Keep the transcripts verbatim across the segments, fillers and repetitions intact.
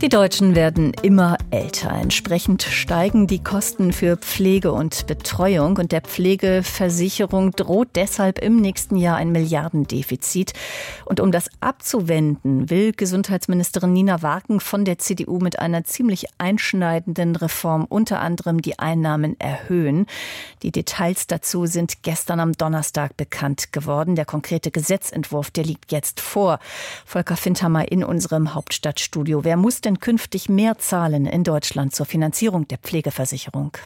Die Deutschen werden immer älter. Entsprechend steigen die Kosten für Pflege und Betreuung. Und der Pflegeversicherung droht deshalb im nächsten Jahr ein Milliardendefizit. Und um das abzuwenden, will Gesundheitsministerin Nina Waken von der C D U mit einer ziemlich einschneidenden Reform unter anderem die Einnahmen erhöhen. Die Details dazu sind gestern am Donnerstag bekannt geworden. Der konkrete Gesetzentwurf, der liegt jetzt vor. Volker Findhammer in unserem Hauptstadtstudio. Wer muss denn künftig mehr zahlen in Deutschland zur Finanzierung der Pflegeversicherung?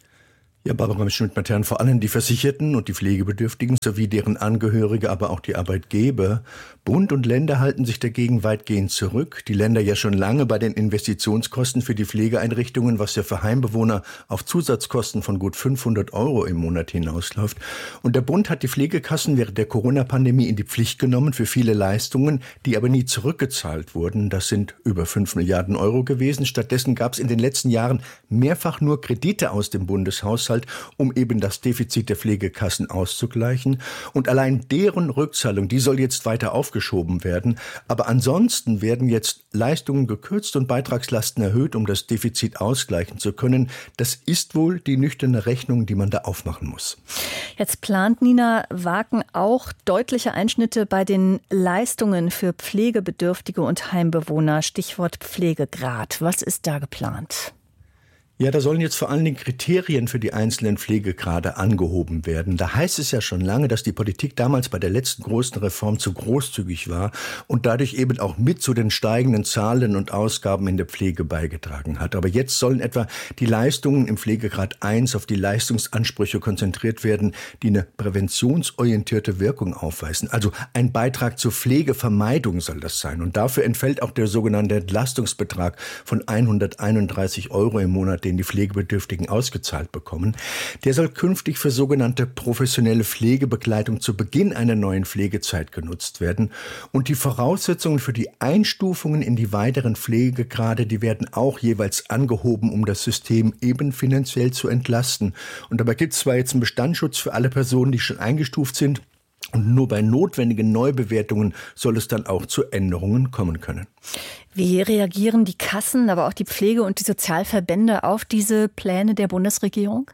Ja, Barbara Schmidt-Matern, vor allem die Versicherten und die Pflegebedürftigen sowie deren Angehörige, aber auch die Arbeitgeber. Bund und Länder halten sich dagegen weitgehend zurück. Die Länder ja schon lange bei den Investitionskosten für die Pflegeeinrichtungen, was ja für Heimbewohner auf Zusatzkosten von gut fünfhundert Euro im Monat hinausläuft. Und der Bund hat die Pflegekassen während der Corona-Pandemie in die Pflicht genommen für viele Leistungen, die aber nie zurückgezahlt wurden. Das sind über fünf Milliarden Euro gewesen. Stattdessen gab es in den letzten Jahren mehrfach nur Kredite aus dem Bundeshaushalt, um eben das Defizit der Pflegekassen auszugleichen. Und allein deren Rückzahlung, die soll jetzt weiter aufgeschoben werden. Aber ansonsten werden jetzt Leistungen gekürzt und Beitragslasten erhöht, um das Defizit ausgleichen zu können. Das ist wohl die nüchterne Rechnung, die man da aufmachen muss. Jetzt plant Nina Waken auch deutliche Einschnitte bei den Leistungen für Pflegebedürftige und Heimbewohner. Stichwort Pflegegrad. Was ist da geplant? Ja, da sollen jetzt vor allen Dingen Kriterien für die einzelnen Pflegegrade angehoben werden. Da heißt es ja schon lange, dass die Politik damals bei der letzten großen Reform zu großzügig war und dadurch eben auch mit zu den steigenden Zahlen und Ausgaben in der Pflege beigetragen hat. Aber jetzt sollen etwa die Leistungen im Pflegegrad eins auf die Leistungsansprüche konzentriert werden, die eine präventionsorientierte Wirkung aufweisen. Also ein Beitrag zur Pflegevermeidung soll das sein. Und dafür entfällt auch der sogenannte Entlastungsbetrag von hunderteinunddreißig Euro im Monat, den die Pflegebedürftigen ausgezahlt bekommen. Der soll künftig für sogenannte professionelle Pflegebegleitung zu Beginn einer neuen Pflegezeit genutzt werden. Und die Voraussetzungen für die Einstufungen in die weiteren Pflegegrade, die werden auch jeweils angehoben, um das System eben finanziell zu entlasten. Und dabei gibt es zwar jetzt einen Bestandsschutz für alle Personen, die schon eingestuft sind, und nur bei notwendigen Neubewertungen soll es dann auch zu Änderungen kommen können. Wie reagieren die Kassen, aber auch die Pflege- und die Sozialverbände auf diese Pläne der Bundesregierung?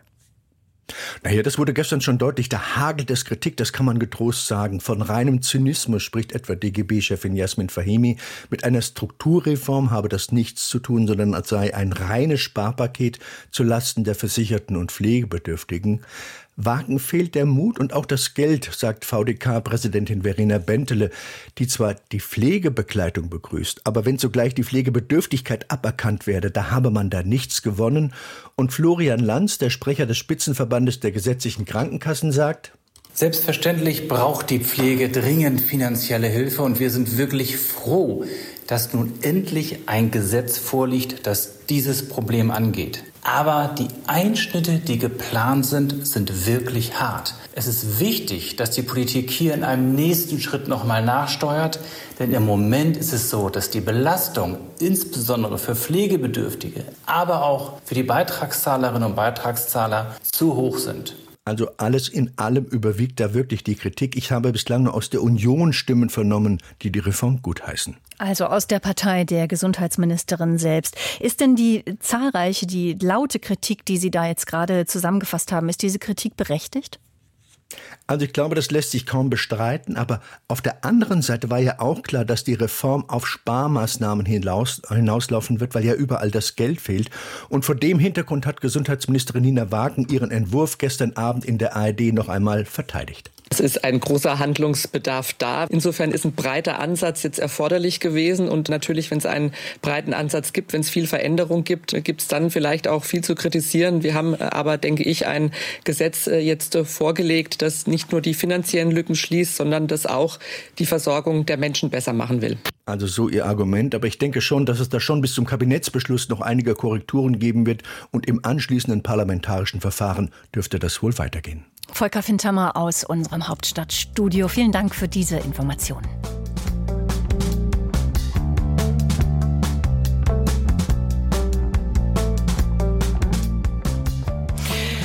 Naja, das wurde gestern schon deutlich. Da hagelt es Kritik, das kann man getrost sagen. Von reinem Zynismus spricht etwa D G B-Chefin Jasmin Fahimi. Mit einer Strukturreform habe das nichts zu tun, sondern es sei ein reines Sparpaket zulasten der Versicherten und Pflegebedürftigen. Wagen fehlt der Mut und auch das Geld, sagt V D K-Präsidentin Verena Bentele, die zwar die Pflegebegleitung begrüßt, aber wenn zugleich die Pflegebedürftigkeit aberkannt werde, da habe man da nichts gewonnen. Und Florian Lanz, der Sprecher des Spitzenverbandes der gesetzlichen Krankenkassen, sagt: Selbstverständlich braucht die Pflege dringend finanzielle Hilfe und wir sind wirklich froh, dass nun endlich ein Gesetz vorliegt, das dieses Problem angeht. Aber die Einschnitte, die geplant sind, sind wirklich hart. Es ist wichtig, dass die Politik hier in einem nächsten Schritt nochmal nachsteuert. Denn im Moment ist es so, dass die Belastung insbesondere für Pflegebedürftige, aber auch für die Beitragszahlerinnen und Beitragszahler zu hoch sind. Also alles in allem überwiegt da wirklich die Kritik. Ich habe bislang nur aus der Union Stimmen vernommen, die die Reform gutheißen. Also aus der Partei der Gesundheitsministerin selbst. Ist denn die zahlreiche, die laute Kritik, die Sie da jetzt gerade zusammengefasst haben, ist diese Kritik berechtigt? Also ich glaube, das lässt sich kaum bestreiten, aber auf der anderen Seite war ja auch klar, dass die Reform auf Sparmaßnahmen hinaus, hinauslaufen wird, weil ja überall das Geld fehlt. Und vor dem Hintergrund hat Gesundheitsministerin Nina Waken ihren Entwurf gestern Abend in der A R D noch einmal verteidigt. Es ist ein großer Handlungsbedarf da. Insofern ist ein breiter Ansatz jetzt erforderlich gewesen. Und natürlich, wenn es einen breiten Ansatz gibt, wenn es viel Veränderung gibt, gibt es dann vielleicht auch viel zu kritisieren. Wir haben aber, denke ich, ein Gesetz jetzt vorgelegt, das nicht nur die finanziellen Lücken schließt, sondern das auch die Versorgung der Menschen besser machen will. Also so Ihr Argument. Aber ich denke schon, dass es da schon bis zum Kabinettsbeschluss noch einige Korrekturen geben wird. Und im anschließenden parlamentarischen Verfahren dürfte das wohl weitergehen. Volker Findhammer aus unserem Hauptstadtstudio. Vielen Dank für diese Informationen. Um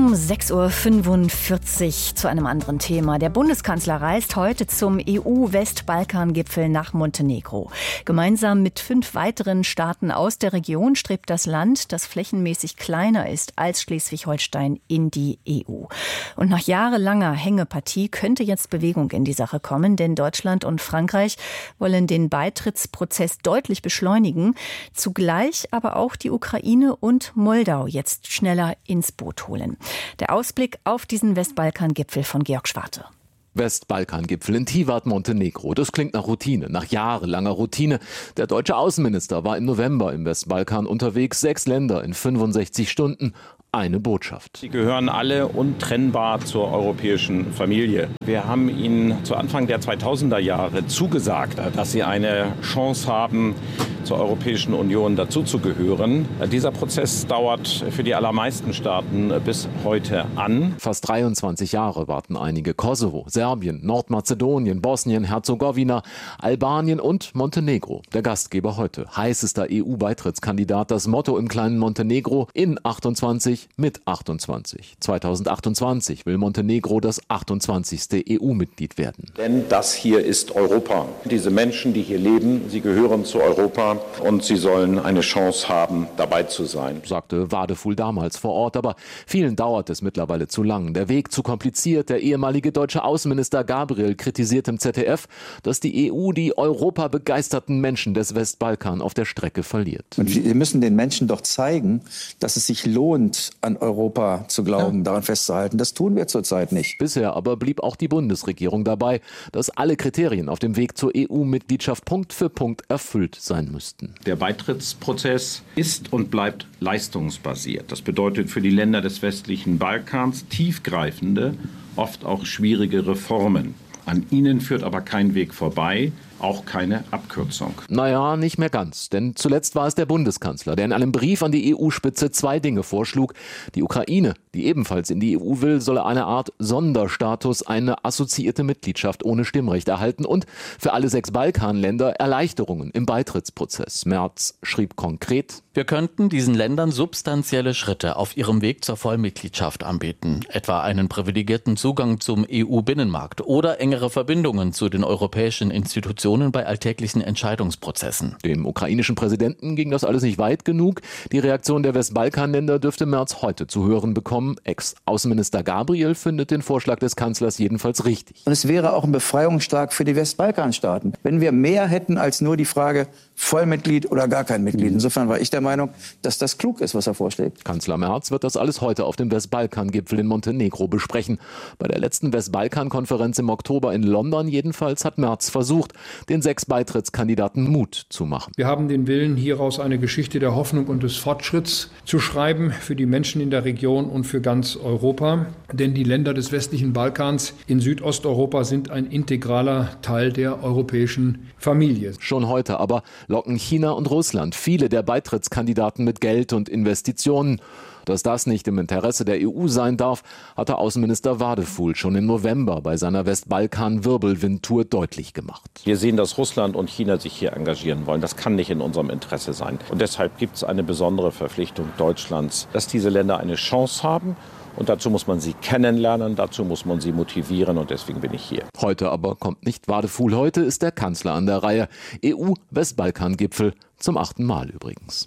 Um sechs Uhr fünfundvierzig zu einem anderen Thema. Der Bundeskanzler reist heute zum E U-Westbalkan-Gipfel nach Montenegro. Gemeinsam mit fünf weiteren Staaten aus der Region strebt das Land, das flächenmäßig kleiner ist als Schleswig-Holstein, in die E U. Und nach jahrelanger Hängepartie könnte jetzt Bewegung in die Sache kommen, denn Deutschland und Frankreich wollen den Beitrittsprozess deutlich beschleunigen, zugleich aber auch die Ukraine und Moldau jetzt schneller ins Boot holen. Der Ausblick auf diesen Westbalkan-Gipfel von Georg Schwarte. Westbalkan-Gipfel in Tivat, Montenegro. Das klingt nach Routine, nach jahrelanger Routine. Der deutsche Außenminister war im November im Westbalkan unterwegs. Sechs Länder in fünfundsechzig Stunden. Eine Botschaft. Sie gehören alle untrennbar zur europäischen Familie. Wir haben Ihnen zu Anfang der zweitausender Jahre zugesagt, dass Sie eine Chance haben, zur Europäischen Union dazuzugehören. Dieser Prozess dauert für die allermeisten Staaten bis heute an. Fast dreiundzwanzig Jahre warten einige. Kosovo, Serbien, Nordmazedonien, Bosnien, Herzegowina, Albanien und Montenegro. Der Gastgeber heute. Heißester E U-Beitrittskandidat. Das Motto im kleinen Montenegro: in achtundzwanzig mit achtundzwanzig. zweitausendachtundzwanzig will Montenegro das achtundzwanzigste E U-Mitglied werden. Denn das hier ist Europa. Diese Menschen, die hier leben, sie gehören zu Europa und sie sollen eine Chance haben, dabei zu sein, sagte Wadefuhl damals vor Ort. Aber vielen dauert es mittlerweile zu lang. Der Weg zu kompliziert. Der ehemalige deutsche Außenminister Gabriel kritisiert im Z D F, dass die E U die europabegeisterten Menschen des Westbalkan auf der Strecke verliert. Und wir müssen den Menschen doch zeigen, dass es sich lohnt, an Europa zu glauben, ja. daran festzuhalten. Das tun wir zurzeit nicht. Bisher aber blieb auch die Bundesregierung dabei, dass alle Kriterien auf dem Weg zur E U-Mitgliedschaft Punkt für Punkt erfüllt sein müssten. Der Beitrittsprozess ist und bleibt leistungsbasiert. Das bedeutet für die Länder des westlichen Balkans tiefgreifende, oft auch schwierige Reformen. An ihnen führt aber kein Weg vorbei. Auch keine Abkürzung. Naja, nicht mehr ganz. Denn zuletzt war es der Bundeskanzler, der in einem Brief an die E U-Spitze zwei Dinge vorschlug. Die Ukraine, die ebenfalls in die E U will, solle eine Art Sonderstatus, eine assoziierte Mitgliedschaft ohne Stimmrecht erhalten und für alle sechs Balkanländer Erleichterungen im Beitrittsprozess. Merz schrieb konkret: Wir könnten diesen Ländern substanzielle Schritte auf ihrem Weg zur Vollmitgliedschaft anbieten. Etwa einen privilegierten Zugang zum E U-Binnenmarkt oder engere Verbindungen zu den europäischen Institutionen bei alltäglichen Entscheidungsprozessen. Dem ukrainischen Präsidenten ging das alles nicht weit genug. Die Reaktion der Westbalkanländer dürfte Merz heute zu hören bekommen. Ex-Außenminister Gabriel findet den Vorschlag des Kanzlers jedenfalls richtig. Und es wäre auch ein Befreiungsschlag für die Westbalkanstaaten, wenn wir mehr hätten als nur die Frage Vollmitglied oder gar kein Mitglied. Insofern war ich der Meinung, dass das klug ist, was er vorschlägt. Kanzler Merz wird das alles heute auf dem Westbalkan-Gipfel in Montenegro besprechen. Bei der letzten Westbalkan-Konferenz im Oktober in London jedenfalls hat Merz versucht, den sechs Beitrittskandidaten Mut zu machen. Wir haben den Willen, hieraus eine Geschichte der Hoffnung und des Fortschritts zu schreiben für die Menschen in der Region und für ganz Europa. Denn die Länder des westlichen Balkans in Südosteuropa sind ein integraler Teil der europäischen Familie. Schon heute aber locken China und Russland viele der Beitrittskandidaten mit Geld und Investitionen. Dass das nicht im Interesse der E U sein darf, hatte Außenminister Wadefuhl schon im November bei seiner Westbalkan-Wirbelwind-Tour deutlich gemacht. Wir sehen, dass Russland und China sich hier engagieren wollen. Das kann nicht in unserem Interesse sein. Und deshalb gibt es eine besondere Verpflichtung Deutschlands, dass diese Länder eine Chance haben. Und dazu muss man sie kennenlernen, dazu muss man sie motivieren und deswegen bin ich hier. Heute aber kommt nicht Wadefuhl, heute ist der Kanzler an der Reihe. E U-Westbalkan-Gipfel zum achten Mal übrigens.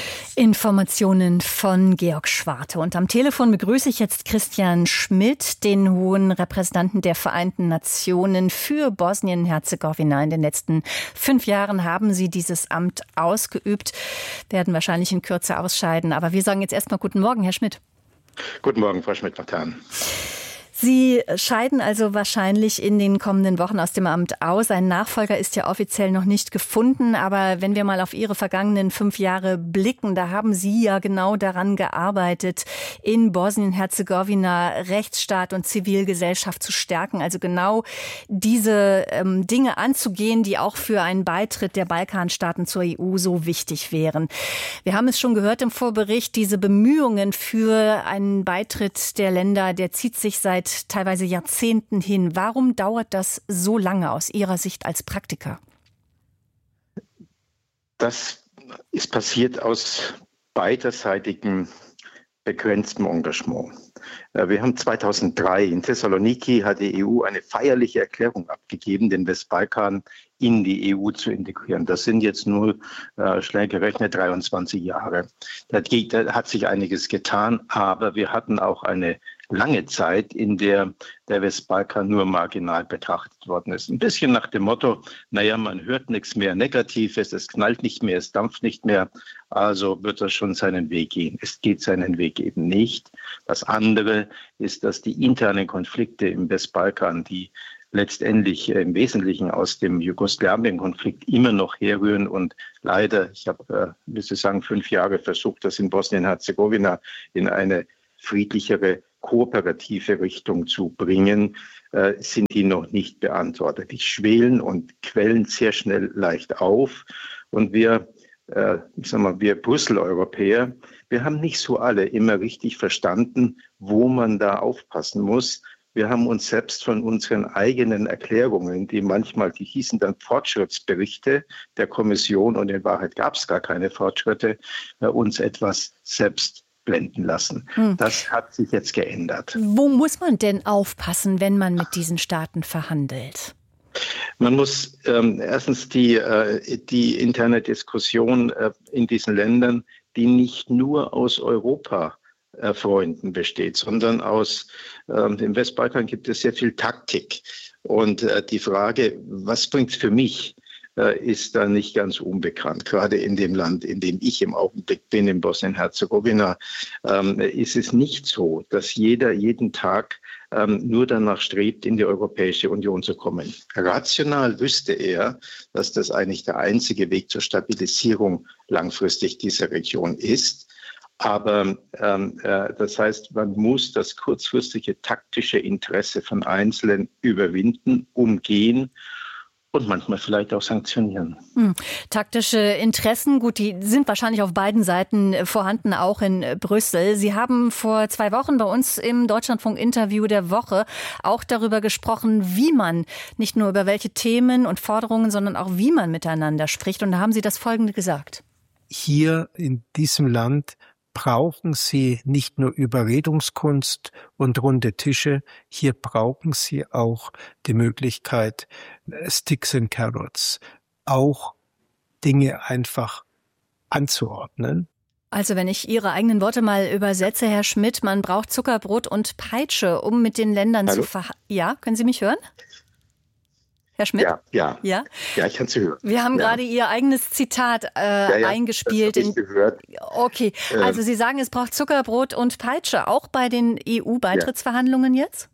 Informationen von Georg Schwarte. Und am Telefon begrüße ich jetzt Christian Schmidt, den hohen Repräsentanten der Vereinten Nationen für Bosnien-Herzegowina. In den letzten fünf Jahren haben Sie dieses Amt ausgeübt, werden wahrscheinlich in Kürze ausscheiden. Aber wir sagen jetzt erstmal guten Morgen, Herr Schmidt. Guten Morgen, Frau Schmidt-Nathan. Sie scheiden also wahrscheinlich in den kommenden Wochen aus dem Amt aus. Ein Nachfolger ist ja offiziell noch nicht gefunden. Aber wenn wir mal auf Ihre vergangenen fünf Jahre blicken, da haben Sie ja genau daran gearbeitet, in Bosnien-Herzegowina Rechtsstaat und Zivilgesellschaft zu stärken. Also genau diese ähm, Dinge anzugehen, die auch für einen Beitritt der Balkanstaaten zur E U so wichtig wären. Wir haben es schon gehört im Vorbericht, diese Bemühungen für einen Beitritt der Länder, der zieht sich seit teilweise Jahrzehnten hin. Warum dauert das so lange aus Ihrer Sicht als Praktiker? Das ist passiert aus beiderseitigem begrenztem Engagement. Wir haben zweitausenddrei in Thessaloniki hat die E U eine feierliche Erklärung abgegeben, den Westbalkan in die E U zu integrieren. Das sind jetzt nur äh, schnell gerechnet dreiundzwanzig Jahre. Da, da hat sich einiges getan, aber wir hatten auch eine lange Zeit, in der der Westbalkan nur marginal betrachtet worden ist. Ein bisschen nach dem Motto, naja, man hört nichts mehr Negatives, es knallt nicht mehr, es dampft nicht mehr, also wird das schon seinen Weg gehen. Es geht seinen Weg eben nicht. Das andere ist, dass die internen Konflikte im Westbalkan, die letztendlich im Wesentlichen aus dem Jugoslawien-Konflikt immer noch herrühren und leider, ich habe, äh, müsste sagen, fünf Jahre versucht, das in Bosnien-Herzegowina in eine friedlichere, kooperative Richtung zu bringen, äh, sind die noch nicht beantwortet. Die schwelen und quellen sehr schnell leicht auf. Und wir, äh, ich sag mal, wir Brüssel-Europäer, wir haben nicht so alle immer richtig verstanden, wo man da aufpassen muss. Wir haben uns selbst von unseren eigenen Erklärungen, die manchmal, die hießen dann Fortschrittsberichte der Kommission und in Wahrheit gab es gar keine Fortschritte, äh, uns etwas selbst blenden lassen. Hm. Das hat sich jetzt geändert. Wo muss man denn aufpassen, wenn man mit diesen Staaten verhandelt? Man muss ähm, erstens die, äh, die interne Diskussion äh, in diesen Ländern, die nicht nur aus Europa äh, Freunden besteht, sondern aus äh, dem Westbalkan gibt es sehr viel Taktik. Und äh, die Frage, was bringt es für mich, ist da nicht ganz unbekannt. Gerade in dem Land, in dem ich im Augenblick bin, in Bosnien-Herzegowina, ähm, ist es nicht so, dass jeder jeden Tag ähm, nur danach strebt, in die Europäische Union zu kommen. Rational wüsste er, dass das eigentlich der einzige Weg zur Stabilisierung langfristig dieser Region ist. Aber ähm, äh, das heißt, man muss das kurzfristige taktische Interesse von Einzelnen überwinden, umgehen und manchmal vielleicht auch sanktionieren. Hm. Taktische Interessen, gut, die sind wahrscheinlich auf beiden Seiten vorhanden, auch in Brüssel. Sie haben vor zwei Wochen bei uns im Deutschlandfunk-Interview der Woche auch darüber gesprochen, wie man, nicht nur über welche Themen und Forderungen, sondern auch wie man miteinander spricht. Und da haben Sie das Folgende gesagt. Hier in diesem Land brauchen Sie nicht nur Überredungskunst und runde Tische, hier brauchen Sie auch die Möglichkeit, Sticks and Carrots, auch Dinge einfach anzuordnen. Also wenn ich Ihre eigenen Worte mal übersetze, Herr Schmidt, man braucht Zuckerbrot und Peitsche, um mit den Ländern Hallo? zu verhandeln. Ja, können Sie mich hören? Herr Schmidt? Ja, ja. Ja, ja ich kann Sie hören. Wir haben ja. gerade Ihr eigenes Zitat äh, ja, ja, eingespielt. Das habe ich gehört. Okay, also Sie sagen, es braucht Zuckerbrot und Peitsche, auch bei den E U-Beitrittsverhandlungen ja. jetzt?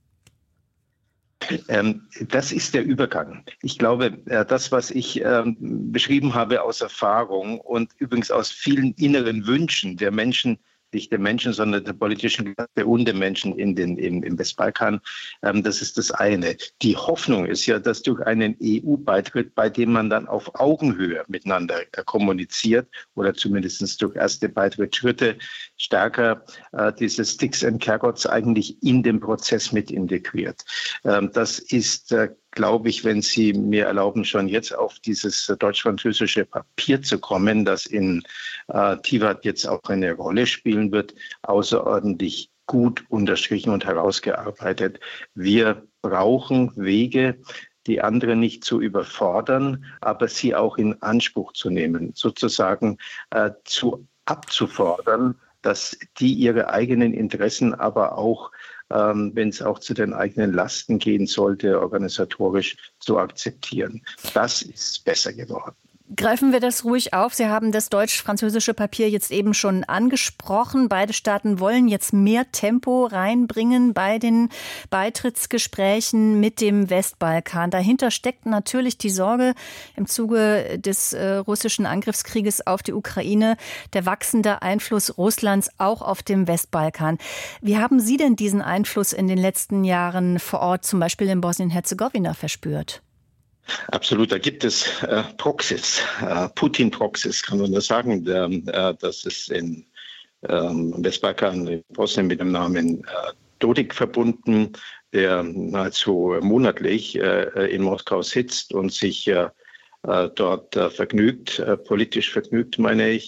Ähm, das ist der Übergang. Ich glaube, äh, das, was ich ähm, beschrieben habe aus Erfahrung und übrigens aus vielen inneren Wünschen der Menschen, nicht der Menschen, sondern der politischen Klasse und der Menschen in den, im, im Westbalkan. Ähm, das ist das eine. Die Hoffnung ist ja, dass durch einen E U-Beitritt, bei dem man dann auf Augenhöhe miteinander äh, kommuniziert oder zumindest durch erste Beitrittsschritte stärker äh, diese Sticks and Carrots eigentlich in den Prozess mit integriert. Ähm, das ist äh, glaube ich, wenn Sie mir erlauben, schon jetzt auf dieses deutsch-französische Papier zu kommen, das in äh, Tivat jetzt auch eine Rolle spielen wird, außerordentlich gut unterstrichen und herausgearbeitet. Wir brauchen Wege, die anderen nicht zu überfordern, aber sie auch in Anspruch zu nehmen, sozusagen äh, zu abzufordern, dass die ihre eigenen Interessen aber auch Ähm, wenn es auch zu den eigenen Lasten gehen sollte, organisatorisch zu akzeptieren. Das ist besser geworden. Greifen wir das ruhig auf. Sie haben das deutsch-französische Papier jetzt eben schon angesprochen. Beide Staaten wollen jetzt mehr Tempo reinbringen bei den Beitrittsgesprächen mit dem Westbalkan. Dahinter steckt natürlich die Sorge im Zuge des äh, russischen Angriffskrieges auf die Ukraine, der wachsende Einfluss Russlands auch auf dem Westbalkan. Wie haben Sie denn diesen Einfluss in den letzten Jahren vor Ort, zum Beispiel in Bosnien-Herzegowina, verspürt? Absolut, da gibt es äh, Proxys, äh, Putin-Proxys, kann man das sagen. Der, äh, das ist in ähm, Westbalkan, in Bosnien mit dem Namen äh, Dodik verbunden, der nahezu monatlich äh, in Moskau sitzt und sich äh, dort äh, vergnügt, äh, politisch vergnügt, meine ich.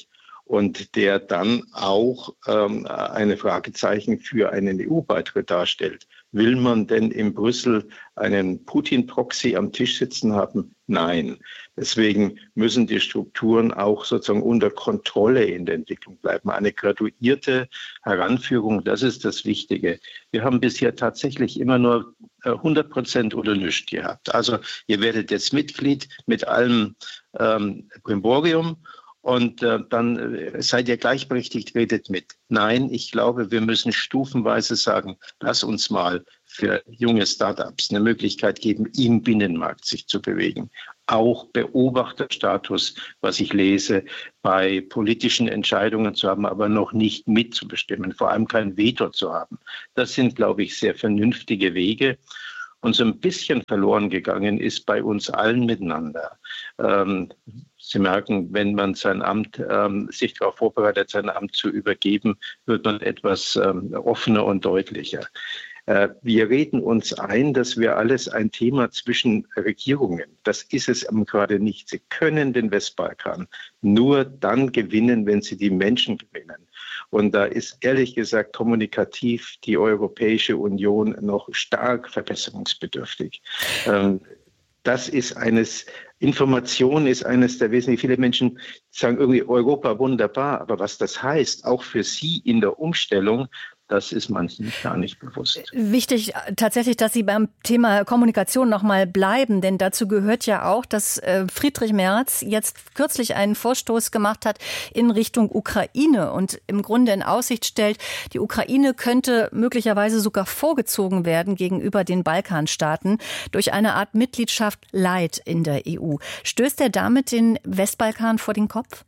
und der dann auch ähm, eine Fragezeichen für einen E U-Beitritt darstellt. Will man denn in Brüssel einen Putin-Proxy am Tisch sitzen haben? Nein. Deswegen müssen die Strukturen auch sozusagen unter Kontrolle in der Entwicklung bleiben. Eine graduierte Heranführung, das ist das Wichtige. Wir haben bisher tatsächlich immer nur hundert Prozent oder nichts gehabt. Also ihr werdet jetzt Mitglied mit allem ähm, Brimborium. Und äh, dann äh, seid ihr gleichberechtigt, redet mit. Nein, ich glaube, wir müssen stufenweise sagen, lass uns mal für junge Startups eine Möglichkeit geben, im Binnenmarkt sich zu bewegen. Auch Beobachterstatus, was ich lese, bei politischen Entscheidungen zu haben, aber noch nicht mitzubestimmen, vor allem kein Veto zu haben. Das sind, glaube ich, sehr vernünftige Wege. Und so ein bisschen verloren gegangen ist bei uns allen miteinander. Ähm, Sie merken, wenn man sein Amt, ähm, sich darauf vorbereitet, sein Amt zu übergeben, wird man etwas ähm, offener und deutlicher. Äh, wir reden uns ein, dass wir alles ein Thema zwischen Regierungen, das ist es gerade nicht. Sie können den Westbalkan nur dann gewinnen, wenn sie die Menschen gewinnen. Und da ist ehrlich gesagt kommunikativ die Europäische Union noch stark verbesserungsbedürftig. Ähm, das ist eines, Information ist eines der wesentlichen, viele Menschen sagen irgendwie Europa wunderbar, aber was das heißt, auch für sie in der Umstellung, das ist manchen gar nicht bewusst. Wichtig tatsächlich, dass Sie beim Thema Kommunikation noch mal bleiben, denn dazu gehört ja auch, dass Friedrich Merz jetzt kürzlich einen Vorstoß gemacht hat in Richtung Ukraine und im Grunde in Aussicht stellt, die Ukraine könnte möglicherweise sogar vorgezogen werden gegenüber den Balkanstaaten durch eine Art Mitgliedschaft light in der E U. Stößt er damit den Westbalkan vor den Kopf?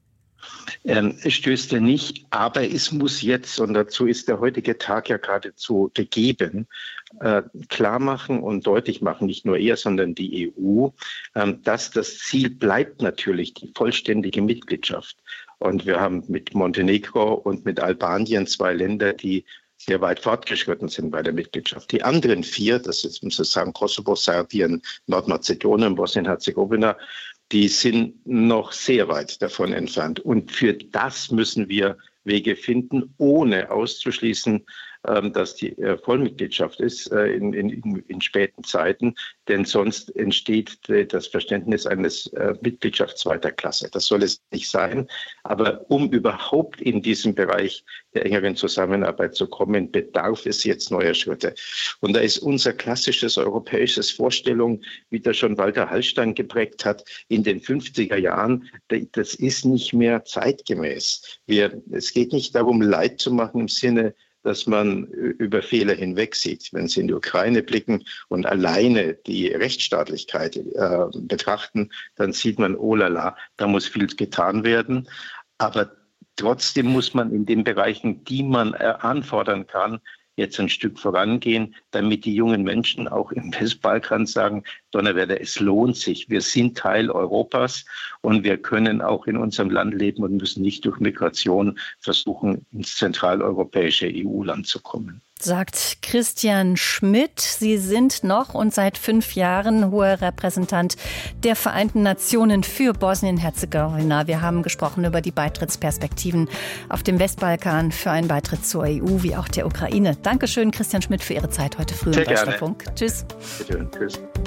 Ähm, stößt er nicht, aber es muss jetzt, und dazu ist der heutige Tag ja geradezu gegeben, äh, klar machen und deutlich machen, nicht nur er, sondern die E U, äh, dass das Ziel bleibt natürlich die vollständige Mitgliedschaft. Und wir haben mit Montenegro und mit Albanien zwei Länder, die sehr weit fortgeschritten sind bei der Mitgliedschaft. Die anderen vier, das ist, muss ich sagen, Kosovo, Serbien, Nordmazedonien, Bosnien-Herzegowina, die sind noch sehr weit davon entfernt. Und für das müssen wir Wege finden, ohne auszuschließen, dass die Vollmitgliedschaft ist in, in, in späten Zeiten. Denn sonst entsteht das Verständnis eines Mitgliedschafts zweiter Klasse. Das soll es nicht sein. Aber um überhaupt in diesem Bereich der engeren Zusammenarbeit zu kommen, bedarf es jetzt neuer Schritte. Und da ist unser klassisches europäisches Vorstellung, wie das schon Walter Hallstein geprägt hat, in den fünfziger Jahren, das ist nicht mehr zeitgemäß. Wir, es geht nicht darum, Leid zu machen im Sinne, dass man über Fehler hinwegsieht. Wenn Sie in die Ukraine blicken und alleine die Rechtsstaatlichkeit äh, betrachten, dann sieht man, oh la la, da muss viel getan werden. Aber trotzdem muss man in den Bereichen, die man äh, anfordern kann, jetzt ein Stück vorangehen, damit die jungen Menschen auch im Westbalkan sagen, Donnerwetter, es lohnt sich. Wir sind Teil Europas und wir können auch in unserem Land leben und müssen nicht durch Migration versuchen, ins zentraleuropäische E U-Land zu kommen. Sagt Christian Schmidt. Sie sind noch und seit fünf Jahren hoher Repräsentant der Vereinten Nationen für Bosnien-Herzegowina. Wir haben gesprochen über die Beitrittsperspektiven auf dem Westbalkan für einen Beitritt zur E U wie auch der Ukraine. Dankeschön, Christian Schmidt, für Ihre Zeit heute früh im Deutschlandfunk. Tschüss. Bitte, tschüss.